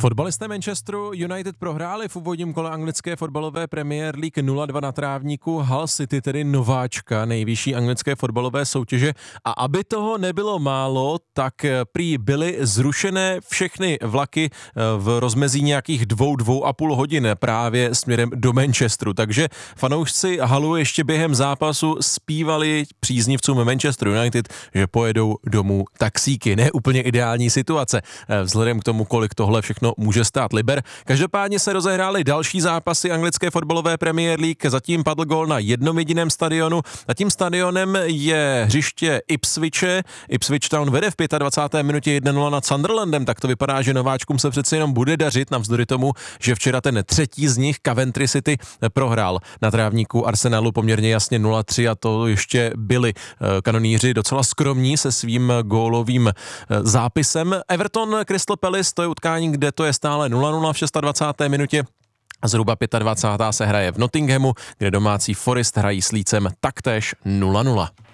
Fotbalisté Manchesteru United prohráli v úvodním kole anglické fotbalové Premier League 0-2 na trávníku Hull City, tedy nováčka nejvyšší anglické fotbalové soutěže. A aby toho nebylo málo, tak prý byly zrušené všechny vlaky v rozmezí nějakých 2,5 hodin právě směrem do Manchesteru. Takže fanoušci Hullu ještě během zápasu zpívali příznivcům Manchester United, že pojedou domů taxíky. Ne úplně ideální situace, vzhledem k tomu, kolik tohle všechno může stát liber. Každopádně se rozehrály další zápasy anglické fotbalové Premier League. Zatím padl gól na jednom jediném stadionu. A tím stadionem je hřiště Ipswiche. Ipswich Town vede v 25. minutě 1-0 nad Sunderlandem. Tak to vypadá, že nováčkům se přeci jenom bude dařit, navzdory tomu, že včera ten třetí z nich, Coventry City, prohrál na trávníku Arsenalu poměrně jasně 0-3 a to ještě byli kanoníři docela skromní se svým gólovým zápisem. Everton Crystal Palace, to je utkání, kde to je stále 0-0 v 26. minutě. Zhruba 25. se hraje v Nottinghamu, kde domácí Forest hrají s Leedsem taktéž 0-0.